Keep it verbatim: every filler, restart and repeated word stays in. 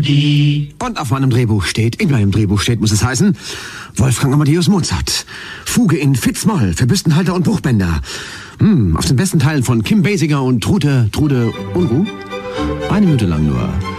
Rudi. Und auf meinem Drehbuch steht, in meinem Drehbuch steht, muss es heißen, Wolfgang Amadeus Mozart. Fuge in Fitz-Moll für Büstenhalter und Buchbänder. Hm, auf den besten Teilen von Kim Basinger und Trude, Trude Unruh. Eine Minute lang nur.